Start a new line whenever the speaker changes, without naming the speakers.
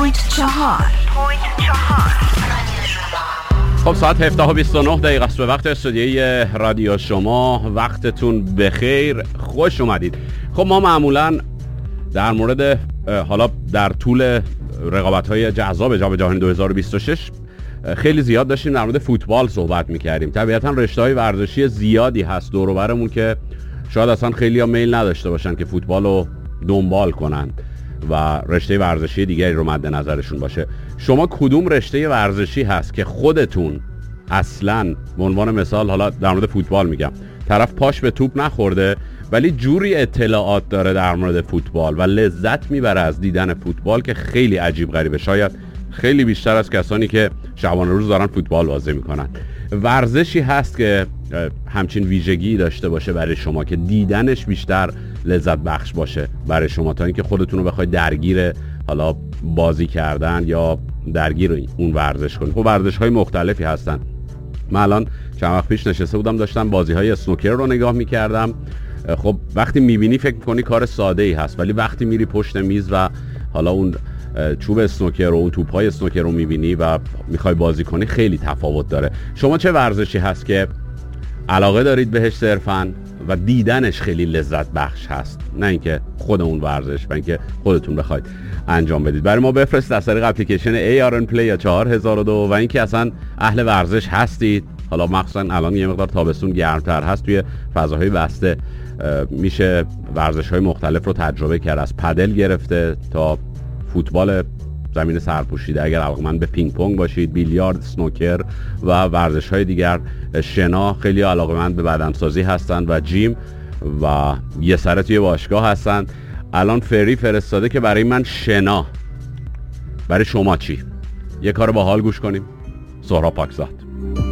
خب ساعت 17:29 است به وقت استودیوی رادیو شما. وقتتون بخیر، خوش اومدید. خب ما معمولا در مورد حالا در طول رقابت‌های جذاب جام جهانی 2026 خیلی زیاد داشتیم در مورد فوتبال صحبت می‌کردیم. طبیعتاً رشته‌های ورزشی زیادی هست دور و برمون که شاید اصلا خیلی‌ها میل نداشته باشن که فوتبال رو دنبال کنن و رشته ورزشی دیگری رو مد نظرشون باشه. شما کدوم رشته ورزشی هست که خودتون اصلاً به عنوان مثال، حالا در مورد فوتبال میگم، طرف پاش به توپ نخورده ولی جوری اطلاعات داره در مورد فوتبال و لذت میبره از دیدن فوتبال که خیلی عجیب غریبه، شاید خیلی بیشتر از کسانی که شبانه روز دارن فوتبال بازی میکنن. ورزشی هست که همچین ویژگی داشته باشه برای شما که دیدنش بیشتر لذت بخش باشه برای شما تا اینکه خودتون رو بخواید درگیر حالا بازی کردن یا درگیر اون ورزش کنید؟ خب ورزش‌های مختلفی هستن. من الان چند وقت پیش نشسته بودم داشتم بازی‌های اسنوکر رو نگاه می‌کردم. خب وقتی می‌بینی فکر می‌کنی کار ساده‌ای هست، ولی وقتی میری پشت میز و حالا اون چوب اسنوکر و اون توپ‌های اسنوکر رو می‌بینی و می‌خوای بازی کنی خیلی تفاوت داره. شما چه ورزشی هست که علاقه دارید بهش صرفاً و دیدنش خیلی لذت بخش هست، نه اینکه خود اون ورزش و اینکه خودتون بخواید انجام بدید؟ برای ما بفرستید از طریق اپلیکیشن ARN Play یا 4002 و اینکه اصلا اهل ورزش هستید. حالا مخصوصا الان یه مقدار تابستون گرمتر هست، توی فضاهای بسته میشه ورزش‌های مختلف رو تجربه کرد، از پدل گرفته تا فوتبال زمین سرپوشیده، اگر علاقه‌مند به پینگ پونگ باشید، بیلیارد، سنوکر و ورزش‌های دیگر، شنا، خیلی علاقه‌مند به بدنسازی هستند و جیم و یه سره توی باشگاه هستند. الان فری فرستاده که برای من شنا، برای شما چی؟ یه کار باحال گوش کنیم. سهراب پاکزاد.